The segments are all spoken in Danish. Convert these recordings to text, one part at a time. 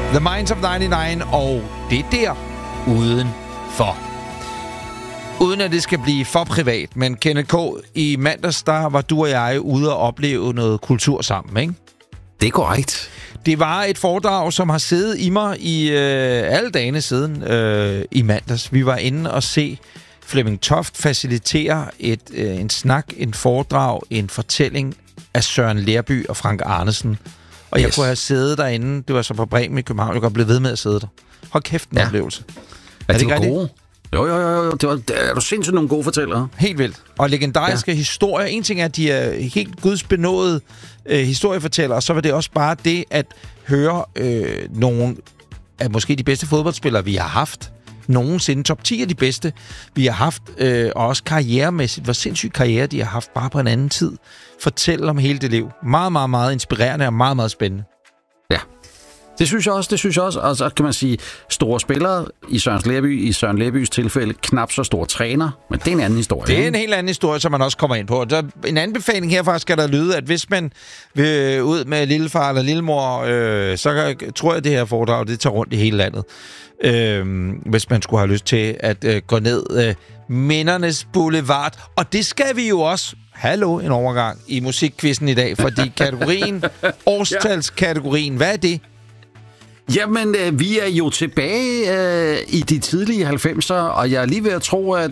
The Minds of 99, og det der udenfor. Uden at det skal blive for privat, men Kenneth K., i mandags, der var du og jeg ude og opleve noget kultur sammen, ikke? Det er korrekt. Det var et foredrag, som har siddet i mig i alle dagene siden i mandags. Vi var inde og se Flemming Toft facilitere en snak, en foredrag, en fortælling af Søren Lerby og Frank Arnesen. Og jeg kunne have siddet derinde. Det var så på Bremen i København. Jeg kunne blive ved med at sidde der. Hold kæft, en oplevelse. Er det ikke gode? Jo. Er du sindssygt nogle gode fortællere? Helt vildt. Og legendariske historier. En ting er, at de er helt gudsbenåede historiefortællere, og så var det også bare det at høre nogle af måske de bedste fodboldspillere, vi har haft. Nogensinde top 10 af de bedste, vi har haft. Og også karrieremæssigt. Hvor sindssygt karriere de har haft bare på en anden tid. Fortælle om hele det liv. Meget, meget, meget inspirerende og meget, meget spændende. Ja. Det synes jeg også. Og så kan man sige, store spillere i Søren Lerbys tilfælde, knap så stor træner, men det er en anden historie. Det er en helt anden historie, som man også kommer ind på. Der, en anbefaling herfra skal der lyde, at hvis man vil ud med lillefar eller lillemor, så tror jeg, det her foredrag, det tager rundt i hele landet. Hvis man skulle have lyst til at gå ned Mindernes Boulevard. Og det skal vi jo også. Hallo, en overgang i musikquizzen i dag, fordi kategorien, årstalskategorien, hvad er det? Jamen, vi er jo tilbage i de tidlige 90'er, og jeg er lige ved at tro, at...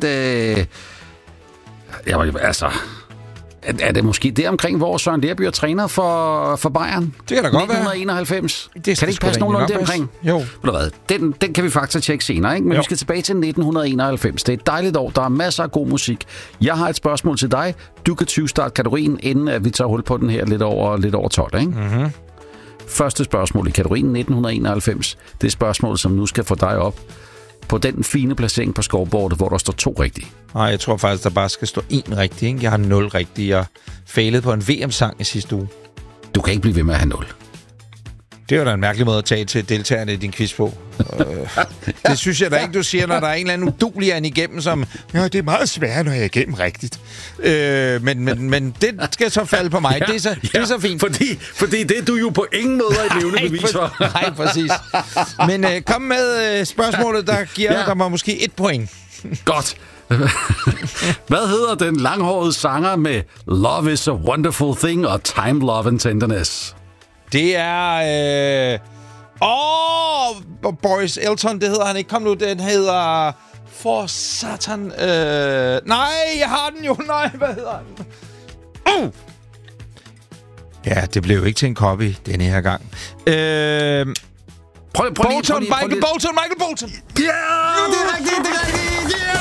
er det måske der omkring, hvor Søren Lerby er træner for Bayern? Det kan da godt 1991. Kan det ikke passe nogenlunde der omkring? Jo. Den kan vi faktisk tjekke senere, ikke? Men vi skal tilbage til 1991. Det er et dejligt år. Der er masser af god musik. Jeg har et spørgsmål til dig. Du kan tyvstarte kategorien, inden at vi tager hul på den her lidt over 12, ikke? Mm-hmm. Første spørgsmål i kategorien 1991. Det er spørgsmålet, som nu skal få dig op på den fine placering på scoreboardet, hvor der står 2 rigtige. Nej, jeg tror faktisk, der bare skal stå 1 rigtig, ikke? Jeg har 0 rigtige. Jeg failede på en VM-sang i sidste uge. Du kan ikke blive ved med at have 0. Det er jo da en mærkelig måde at tage til deltagerne i din quiz på. Det synes jeg da ikke, du siger, når der er en eller anden udulig an igennem, som... Ja, det er meget svært, når jeg er igennem rigtigt. Men det skal så falde på mig. Det er så fint. Fordi det er du jo på ingen måde et levende bevis for. Nej, præcis. Men kom med spørgsmålet, der giver der var måske 1 point. Godt. Hvad hedder den langhårede sanger med Love is a Wonderful Thing og Time, Love and Tenderness? Det er... Boris Elton, det hedder han ikke. Kom nu, den hedder... For satan... Nej, jeg har den jo. Nej, hvad hedder den? Ja, det blev jo ikke til en copy denne her gang. Prøv Bolton, Michael Bolton! Ja! Det er rigtigt! Ja!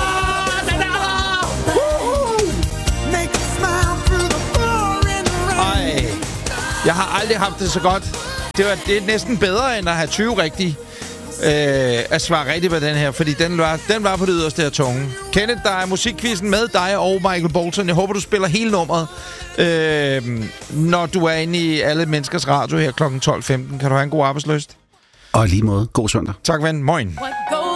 Ej, jeg har aldrig haft det så godt. Det er næsten bedre, end at have 20 rigtige. At svare rigtigt på den her, fordi den var på det yderste af tunge. Kenneth, der er musikquizzen med dig og Michael Bolton. Jeg håber, du spiller hele nummeret, når du er inde i Alle Menneskers Radio her kl. 12:15. Kan du have en god arbejdslyst? Og lige måde. God søndag. Tak, ven. Moin.